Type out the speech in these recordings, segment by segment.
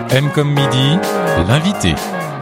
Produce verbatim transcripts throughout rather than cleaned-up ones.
M comme midi, l'invité.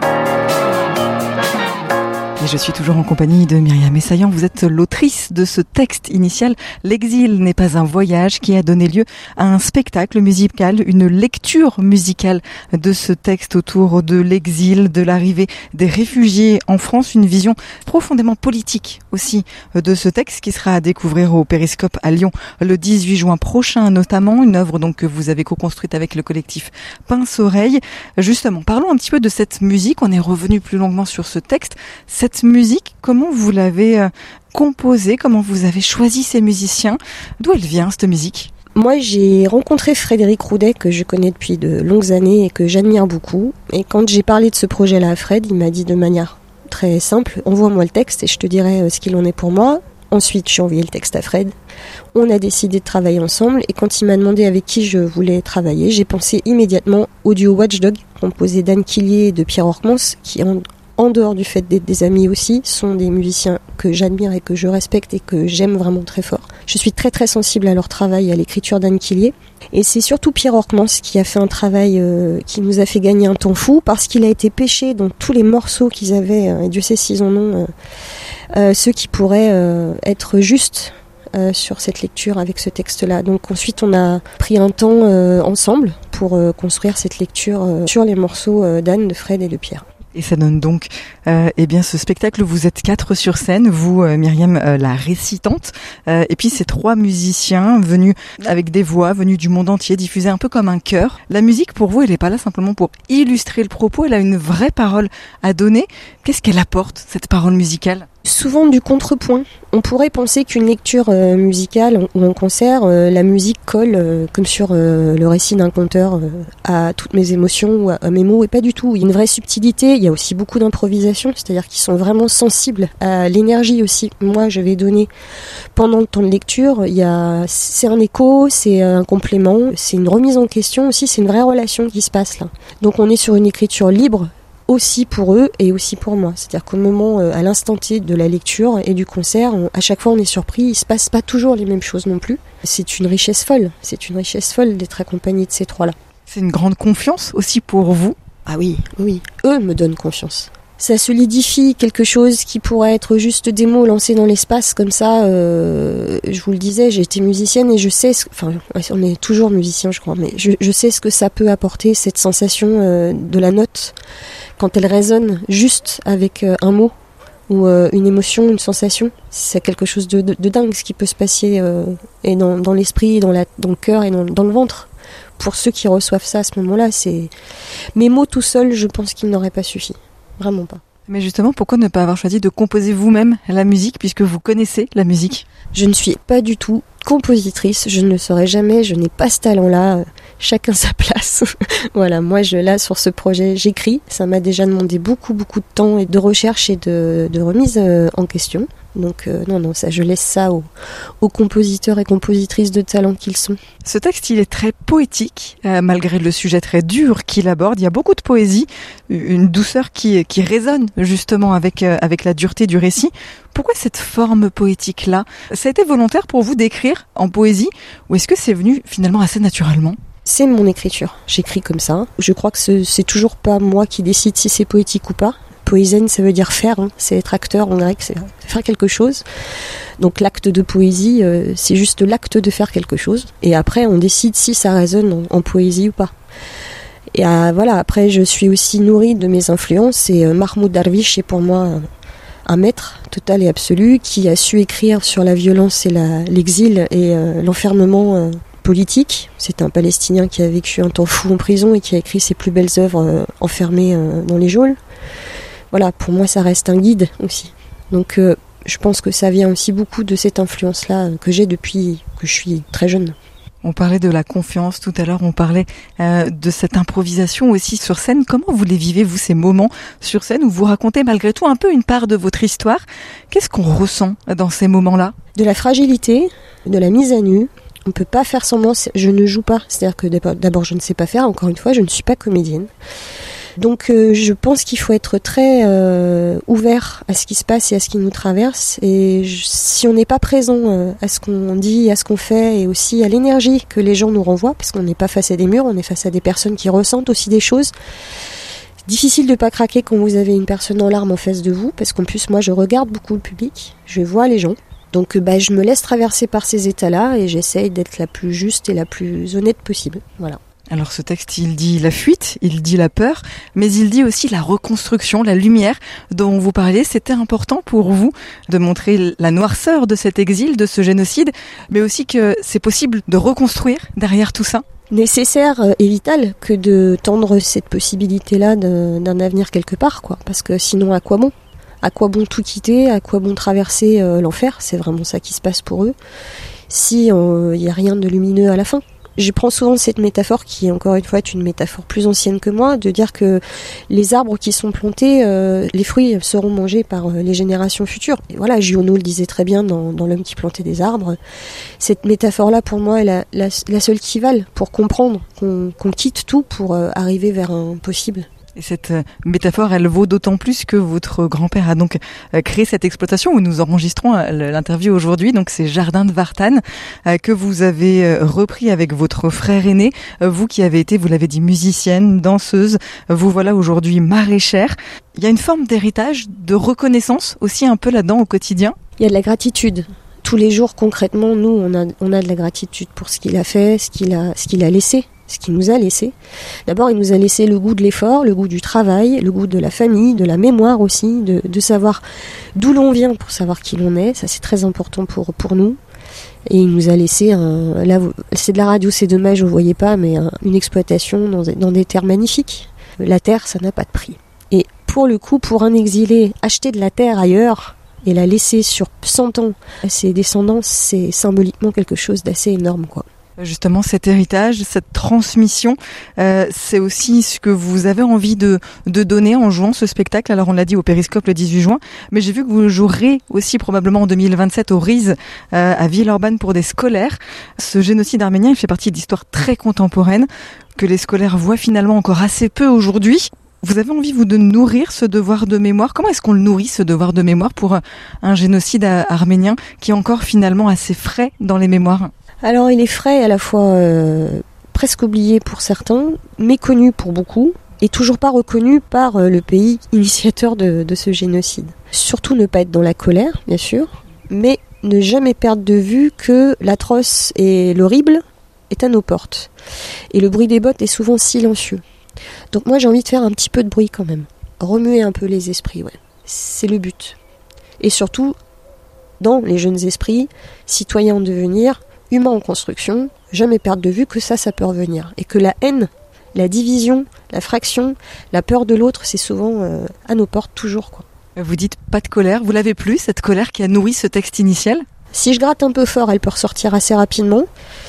Et je suis toujours en compagnie de Myriam Essayan. Vous êtes l'autrice de ce texte initial, L'exil n'est pas un voyage, qui a donné lieu à un spectacle musical, une lecture musicale de ce texte autour de l'exil, de l'arrivée des réfugiés en France, une vision profondément politique aussi de ce texte qui sera à découvrir au Périscope à Lyon le dix-huit juin prochain, notamment une œuvre donc que vous avez co-construite avec le collectif Pince-Oreille. Justement, parlons un petit peu de cette musique. On est revenu plus longuement sur ce texte. Cette Cette musique, comment vous l'avez euh, composée, comment vous avez choisi ces musiciens, d'où elle vient cette musique ? Moi, j'ai rencontré Frédéric Roudet, que je connais depuis de longues années et que j'admire beaucoup. Et quand j'ai parlé de ce projet-là à Fred, il m'a dit de manière très simple, envoie-moi le texte et je te dirai ce qu'il en est pour moi. Ensuite, j'ai envoyé le texte à Fred. On a décidé de travailler ensemble et quand il m'a demandé avec qui je voulais travailler, j'ai pensé immédiatement au duo Watchdog, composé d'Anne Quillier et de Pierre Horkmans, qui en en dehors du fait d'être des amis aussi, sont des musiciens que j'admire et que je respecte et que j'aime vraiment très fort. Je suis très très sensible à leur travail, à l'écriture d'Anne Quillier. Et c'est surtout Pierre Horkmans qui a fait un travail euh, qui nous a fait gagner un temps fou, parce qu'il a été pêché dans tous les morceaux qu'ils avaient, euh, et Dieu sait s'ils en ont, euh, euh, ceux qui pourraient euh, être justes euh, sur cette lecture avec ce texte-là. Donc ensuite on a pris un temps euh, ensemble pour euh, construire cette lecture euh, sur les morceaux euh, d'Anne, de Fred et de Pierre. Et ça donne donc euh, eh bien ce spectacle. Vous êtes quatre sur scène, vous euh, Myriam euh, la récitante, euh, et puis ces trois musiciens venus avec des voix venus du monde entier, diffusés un peu comme un chœur. La musique pour vous, elle n'est pas là simplement pour illustrer le propos, elle a une vraie parole à donner. Qu'est-ce qu'elle apporte, cette parole musicale ? Souvent du contrepoint. On pourrait penser qu'une lecture euh, musicale ou un concert, euh, la musique colle euh, comme sur euh, le récit d'un conteur euh, à toutes mes émotions ou à, à mes mots, et pas du tout. Il y a une vraie subtilité, il y a aussi beaucoup d'improvisation, c'est-à-dire qu'ils sont vraiment sensibles à l'énergie aussi. Moi, je vais donner pendant le temps de lecture, il y a, c'est un écho, c'est un complément, c'est une remise en question aussi, c'est une vraie relation qui se passe là. Donc on est sur une écriture libre, aussi pour eux et aussi pour moi. C'est-à-dire qu'au moment, euh, à l'instant T de la lecture et du concert, on, à chaque fois on est surpris, il se passe pas toujours les mêmes choses non plus. C'est une richesse folle, c'est une richesse folle d'être accompagné de ces trois-là. C'est une grande confiance aussi pour vous ? Ah oui, oui, eux me donnent confiance. Ça solidifie quelque chose qui pourrait être juste des mots lancés dans l'espace comme ça. Euh, je vous le disais, j'ai été musicienne et je sais, ce, enfin, on est toujours musicien, je crois, mais je, je sais ce que ça peut apporter, cette sensation euh, de la note quand elle résonne juste avec euh, un mot ou euh, une émotion, une sensation. C'est quelque chose de, de, de dingue ce qui peut se passer euh, et dans, dans l'esprit, dans, la, dans le cœur et dans, dans le ventre. Pour ceux qui reçoivent ça à ce moment-là, c'est mes mots tout seuls, je pense qu'ils n'auraient pas suffi. Vraiment pas. Mais justement, pourquoi ne pas avoir choisi de composer vous-même la musique, puisque vous connaissez la musique ? Je ne suis pas du tout compositrice, je ne le serai jamais, je n'ai pas ce talent-là, chacun sa place. Voilà, moi je là sur ce projet, j'écris, ça m'a déjà demandé beaucoup beaucoup de temps et de recherche et de, de remise en question. Donc euh, non, non, ça, je laisse ça aux, aux compositeurs et compositrices de talent qu'ils sont. Ce texte, il est très poétique, euh, malgré le sujet très dur qu'il aborde. Il y a beaucoup de poésie, une douceur qui, qui résonne justement avec, euh, avec la dureté du récit. Pourquoi cette forme poétique-là ? Ça a été volontaire pour vous d'écrire en poésie, ou est-ce que c'est venu finalement assez naturellement ? C'est mon écriture, j'écris comme ça. Je crois que ce, c'est toujours pas moi qui décide si c'est poétique ou pas. Poésen, ça veut dire faire, hein. C'est être acteur en grec, c'est faire quelque chose. Donc l'acte de poésie, euh, c'est juste l'acte de faire quelque chose. Et après, on décide si ça résonne en, en poésie ou pas. Et euh, voilà, après, je suis aussi nourrie de mes influences. Et euh, Mahmoud Darwish est pour moi un, un maître total et absolu qui a su écrire sur la violence et la, l'exil et euh, l'enfermement euh, politique. C'est un Palestinien qui a vécu un temps fou en prison et qui a écrit ses plus belles œuvres euh, enfermées euh, dans les geôles. Voilà, pour moi, ça reste un guide aussi. Donc, euh, je pense que ça vient aussi beaucoup de cette influence-là que j'ai depuis que je suis très jeune. On parlait de la confiance tout à l'heure, on parlait euh, de cette improvisation aussi sur scène. Comment vous les vivez, vous, ces moments sur scène où vous racontez malgré tout un peu une part de votre histoire ? Qu'est-ce qu'on ressent dans ces moments-là ? De la fragilité, de la mise à nu. On ne peut pas faire semblant, je ne joue pas. C'est-à-dire que d'abord, je ne sais pas faire, encore une fois, je ne suis pas comédienne. Donc euh, je pense qu'il faut être très euh, ouvert à ce qui se passe et à ce qui nous traverse. Et je, si on n'est pas présent euh, à ce qu'on dit, à ce qu'on fait, et aussi à l'énergie que les gens nous renvoient, parce qu'on n'est pas face à des murs, on est face à des personnes qui ressentent aussi des choses. Difficile de pas craquer quand vous avez une personne en larmes en face de vous, parce qu'en plus moi je regarde beaucoup le public, je vois les gens. Donc bah, je me laisse traverser par ces états-là et j'essaye d'être la plus juste et la plus honnête possible. Voilà. Alors ce texte, il dit la fuite, il dit la peur, mais il dit aussi la reconstruction, la lumière dont vous parlez. C'était important pour vous de montrer la noirceur de cet exil, de ce génocide, mais aussi que c'est possible de reconstruire derrière tout ça. Nécessaire et vital que de tendre cette possibilité-là d'un, d'un avenir quelque part, quoi. Parce que sinon, à quoi bon ? À quoi bon tout quitter ? À quoi bon traverser euh, l'enfer ? C'est vraiment ça qui se passe pour eux. Si il euh, n'y a rien de lumineux à la fin. Je prends souvent cette métaphore qui, encore une fois, est une métaphore plus ancienne que moi, de dire que les arbres qui sont plantés, euh, les fruits seront mangés par euh, les générations futures. Et voilà, Giono le disait très bien dans, dans L'homme qui plantait des arbres. Cette métaphore-là, pour moi, est la, la, la seule qui vale pour comprendre qu'on, qu'on quitte tout pour euh, arriver vers un possible. Et cette métaphore, elle vaut d'autant plus que votre grand-père a donc créé cette exploitation où nous enregistrons l'interview aujourd'hui. Donc c'est Jardin de Vartanne que vous avez repris avec votre frère aîné. Vous qui avez été, vous l'avez dit, musicienne, danseuse, vous voilà aujourd'hui maraîchère. Il y a une forme d'héritage, de reconnaissance aussi un peu là-dedans au quotidien. Il y a de la gratitude. Tous les jours, concrètement, nous, on a, on a de la gratitude pour ce qu'il a fait, ce qu'il a, ce qu'il a laissé. Ce qu'il nous a laissé. D'abord, il nous a laissé le goût de l'effort, le goût du travail, le goût de la famille, de la mémoire aussi, de, de savoir d'où l'on vient pour savoir qui l'on est. Ça, c'est très important pour, pour nous. Et il nous a laissé, un, là, c'est de la radio, c'est dommage, vous voyez pas, mais un, une exploitation dans, dans des terres magnifiques. La terre, ça n'a pas de prix. Et pour le coup, pour un exilé, acheter de la terre ailleurs et la laisser sur cent ans à ses descendants, c'est symboliquement quelque chose d'assez énorme, quoi. Justement, cet héritage, cette transmission, euh, c'est aussi ce que vous avez envie de, de donner en jouant ce spectacle. Alors, on l'a dit au Périscope le dix-huit juin, mais j'ai vu que vous jouerez aussi probablement en deux mille vingt-sept au Riz, euh, à Villeurbanne pour des scolaires. Ce génocide arménien, il fait partie d'histoires très contemporaines que les scolaires voient finalement encore assez peu aujourd'hui. Vous avez envie, vous, de nourrir ce devoir de mémoire. Comment est-ce qu'on le nourrit, ce devoir de mémoire, pour un génocide arménien qui est encore finalement assez frais dans les mémoires ? Alors il est frais, à la fois euh, presque oublié pour certains, méconnu pour beaucoup, et toujours pas reconnu par euh, le pays initiateur de, de ce génocide. Surtout ne pas être dans la colère, bien sûr, mais ne jamais perdre de vue que l'atroce et l'horrible est à nos portes. Et le bruit des bottes est souvent silencieux. Donc moi j'ai envie de faire un petit peu de bruit quand même. Remuer un peu les esprits, ouais. C'est le but. Et surtout, dans les jeunes esprits, citoyens en devenir, humain en construction, jamais perdre de vue que ça, ça peut revenir. Et que la haine, la division, la fraction, la peur de l'autre, c'est souvent euh, à nos portes toujours, quoi. Vous dites pas de colère, vous l'avez plus, cette colère qui a nourri ce texte initial ? Si je gratte un peu fort, elle peut ressortir assez rapidement.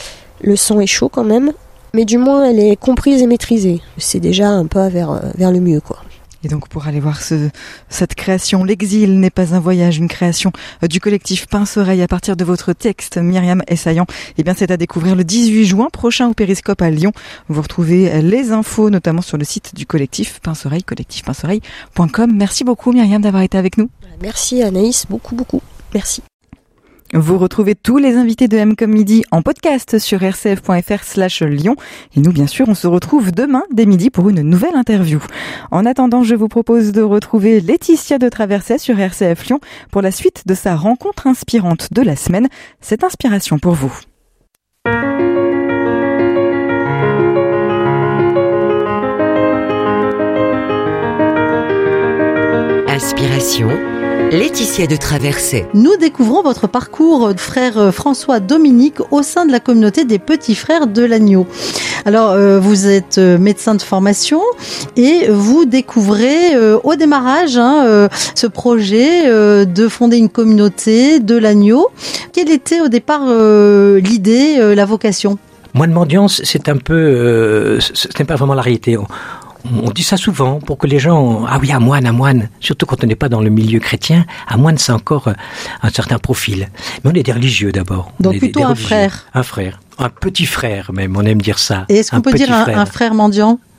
Le sang est chaud quand même, mais du moins elle est comprise et maîtrisée. C'est déjà un pas vers, vers le mieux, quoi. Et donc pour aller voir ce, cette création, L'exil n'est pas un voyage, une création du collectif Pince-Oreille à partir de votre texte, Myriam Essayan, eh bien c'est à découvrir le dix-huit juin prochain au Périscope à Lyon. Vous retrouvez les infos notamment sur le site du collectif Pince-Oreille, collectif pince oreille point com. Merci beaucoup Myriam d'avoir été avec nous. Merci Anaïs, beaucoup beaucoup. Merci. Vous retrouvez tous les invités de M comme Midi en podcast sur rcf.fr slash Lyon. Et nous, bien sûr, on se retrouve demain dès midi pour une nouvelle interview. En attendant, je vous propose de retrouver Laetitia de Traverset sur R C F Lyon pour la suite de sa rencontre inspirante de la semaine. Cette inspiration pour vous. Inspiration, Laetitia de Traverset. Nous découvrons votre parcours, frère François Dominique, au sein de la communauté des Petits Frères de l'Agneau. Alors, euh, vous êtes médecin de formation et vous découvrez euh, au démarrage hein, euh, ce projet euh, de fonder une communauté de l'Agneau. Quelle était au départ euh, l'idée, euh, la vocation ? Moine mendiance, c'est un peu, euh, ce n'est pas vraiment la réalité. On, On dit ça souvent pour que les gens... Ah oui, un moine, un moine. Surtout quand on n'est pas dans le milieu chrétien. Un moine, c'est encore un certain profil. Mais on est des religieux d'abord. Donc on plutôt des, des un frère. Un frère. Un petit frère même, on aime dire ça. Et est-ce qu'on un peut dire un frère. un frère mendiant ?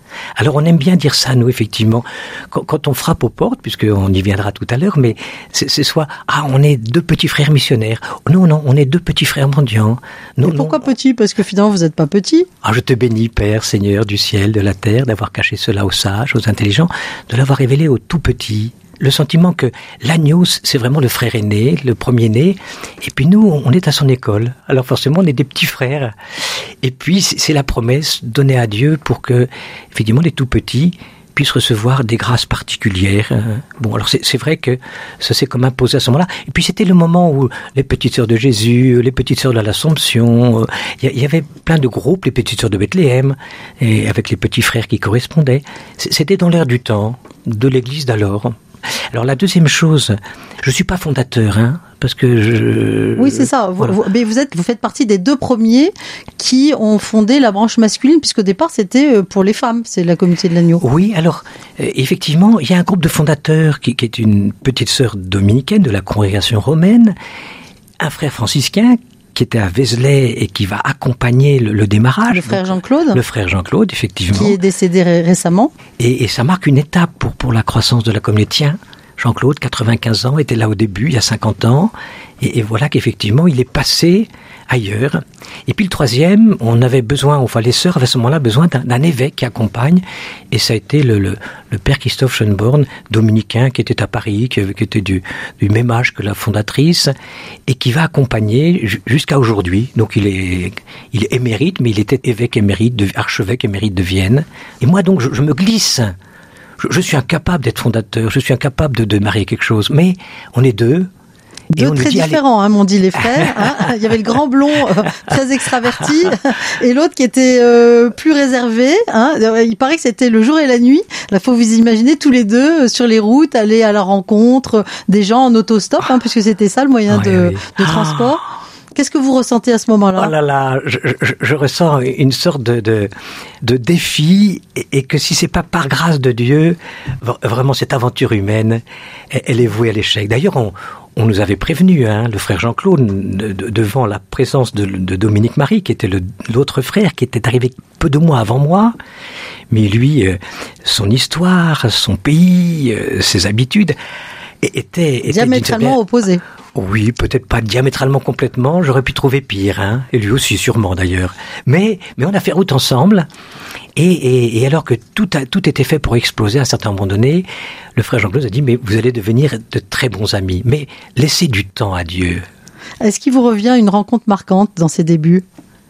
Alors on aime bien dire ça, nous, effectivement, quand, quand on frappe aux portes, puisqu'on y viendra tout à l'heure, mais c'est, c'est soit, ah, on est deux petits frères missionnaires. Non, non, on est deux petits frères mendiants. Non, Et pourquoi non. petits? Parce que finalement, vous n'êtes pas petits. Ah, je te bénis, Père, Seigneur du ciel, de la terre, d'avoir caché cela aux sages, aux intelligents, de l'avoir révélé aux tout petits. Le sentiment que l'agneau, c'est vraiment le frère aîné, le premier-né, et puis nous, on est à son école. Alors forcément, on est des petits frères. Et puis, c'est la promesse donnée à Dieu pour que, effectivement, les tout petits puissent recevoir des grâces particulières. Bon, alors c'est, c'est vrai que ça s'est comme imposé à ce moment-là. Et puis c'était le moment où les petites sœurs de Jésus, les petites sœurs de l'Assomption, il y, y avait plein de groupes, les petites sœurs de Bethléem, et avec les petits frères qui correspondaient. C'était dans l'air du temps, de l'Église d'alors. Alors la deuxième chose, je suis pas fondateur, hein, parce que je... Oui, c'est ça. Vous, Voilà. vous, mais vous êtes, vous faites partie des deux premiers qui ont fondé la branche masculine, puisqu'au départ c'était pour les femmes, c'est la communauté de l'agneau. Oui, alors euh, effectivement, il y a un groupe de fondateurs qui, qui est une petite sœur dominicaine de la congrégation romaine, un frère franciscain qui était à Vézelay et qui va accompagner le, le démarrage. Le frère Donc, Jean-Claude, Le frère Jean-Claude, effectivement. qui est décédé ré- récemment. Et, et ça marque une étape pour, pour la croissance de la communauté. Tiens, Jean-Claude, quatre-vingt-quinze ans, était là au début, il y a cinquante ans. Et, et voilà qu'effectivement, il est passé ailleurs. Et puis le troisième, on avait besoin, enfin les sœurs avaient à ce moment-là besoin d'un, d'un évêque qui accompagne. Et ça a été le, le, le père Christophe Schönborn, dominicain, qui était à Paris, qui, qui était du, du même âge que la fondatrice, et qui va accompagner ju- jusqu'à aujourd'hui. Donc il est, il est émérite, mais il était évêque émérite, de, archevêque émérite de Vienne. Et moi donc, je, je me glisse. Je, je suis incapable d'être fondateur, je suis incapable de, de marier quelque chose. Mais on est deux. Et Deux on nous très dit, allez, différents, hein, m'ont dit les frères. Hein. Il y avait le grand blond euh, très extraverti et l'autre qui était euh, plus réservé. Hein. Il paraît que c'était le jour et la nuit. Là, faut vous imaginer tous les deux euh, sur les routes, aller à la rencontre euh, des gens en autostop, hein, puisque c'était ça le moyen Oui, de, oui. de transport. Qu'est-ce que vous ressentez à ce moment-là? Oh là là, je, je, je ressens une sorte de, de, de défi et, et que si c'est pas par grâce de Dieu, vraiment cette aventure humaine, elle, elle est vouée à l'échec. D'ailleurs, on, on nous avait prévenu, hein, le frère Jean-Claude, de, de, devant la présence de, de Dominique Marie, qui était le, l'autre frère, qui était arrivé peu de mois avant moi. Mais lui, euh, son histoire, son pays, euh, ses habitudes, étaient... étaient Diamétralement opposés. Oui, peut-être pas diamétralement complètement, j'aurais pu trouver pire, hein, et lui aussi sûrement d'ailleurs. Mais, mais on a fait route ensemble, et, et, et alors que tout, a, tout était fait pour exploser à un certain moment donné, le frère Jean-Claude a dit, mais vous allez devenir de très bons amis, mais laissez du temps à Dieu. Est-ce qu'il vous revient une rencontre marquante dans ses débuts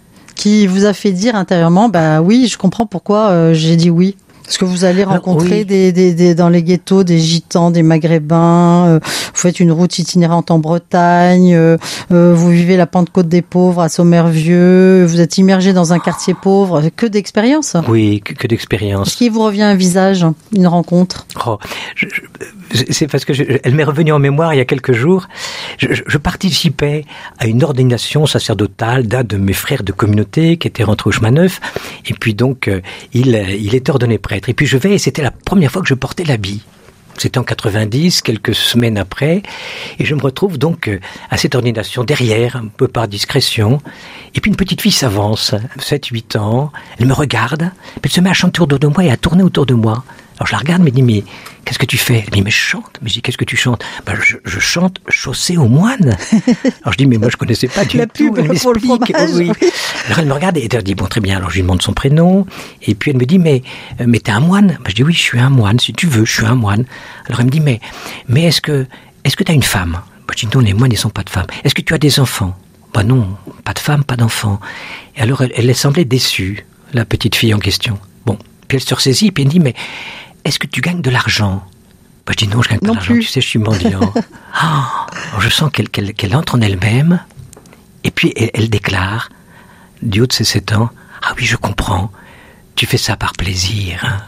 qui vous a fait dire intérieurement, bah oui, je comprends pourquoi euh, j'ai dit oui? Parce que vous allez rencontrer oui. des, des, des, dans les ghettos des gitans, des maghrébins, euh, vous faites une route itinérante en Bretagne, euh, euh, vous vivez la Pentecôte des pauvres à Sommervieux, vous êtes immergé dans un quartier pauvre, que d'expérience. Oui, que, que Est-ce d'expérience. qu'il vous revient un visage, une rencontre? Oh, je, je, c'est parce que je, elle m'est revenue en mémoire il y a quelques jours. Je, je, je participais à une ordination sacerdotale d'un de mes frères de communauté qui était rentré au chemin neuf. Et puis donc, euh, il, il était ordonné prêtre. Et puis je vais, et c'était la première fois que je portais l'habit. C'était en quatre-vingt-dix, quelques semaines après, et je me retrouve donc à cette ordination derrière, un peu par discrétion, et puis une petite fille s'avance, sept huit ans, elle me regarde, puis elle se met à chanter autour de moi et à tourner autour de moi. Alors je la regarde, elle me dit, mais qu'est-ce que tu fais? Elle me dit, mais je chante. Mais je dis, qu'est-ce que tu chantes? Ben, je, je chante Chaussée aux moines. Alors je dis, mais moi je connaissais pas du La tout. pub Elle pour le m'explique. fromage, Oui. oui. Alors elle me regarde et elle dit, bon très bien, alors je lui demande son prénom, et puis elle me dit, mais, mais t'es un moine? Ben, je dis, oui, je suis un moine, si tu veux, je suis un moine. Alors elle me dit, mais, mais est-ce que, est-ce que t'as une femme? Ben, je dis, non, les moines, ils sont pas de femmes. Est-ce que tu as des enfants? Ben non, pas de femme, pas d'enfants. Et alors elle, elle semblait déçue, la petite fille en question. Bon, puis elle se ressaisit, et puis elle me dit, mais est-ce que tu gagnes de l'argent? Ben, je dis, non, je gagne pas Non d'argent, plus. tu sais, je suis mendiant. Ah, alors je sens qu'elle, qu'elle, qu'elle entre en elle-même, et puis elle, elle déclare, du haut de ses sept ans, ah oui, je comprends, tu fais ça par plaisir. Hein.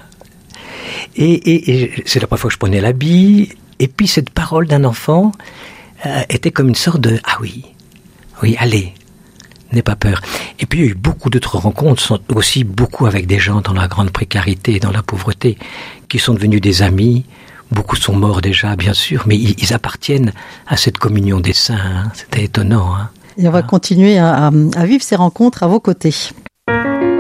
Et, et, et c'est la première fois que je prenais l'habit, et puis cette parole d'un enfant euh, était comme une sorte de, ah oui, oui, allez, n'aie pas peur. Et puis il y a eu beaucoup d'autres rencontres, aussi beaucoup avec des gens dans la grande précarité, dans la pauvreté, qui sont devenus des amis. Beaucoup sont morts déjà, bien sûr, mais ils, ils appartiennent à cette communion des saints. Hein. C'était étonnant. Hein. Et on va continuer à, à, à vivre ces rencontres à vos côtés.